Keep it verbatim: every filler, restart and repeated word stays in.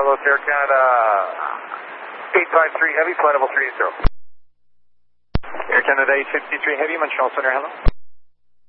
hello, it's Air Canada eight five three Heavy, flight level three eight zero. Air Canada eight fifty-three Heavy, Montreal Center, hello.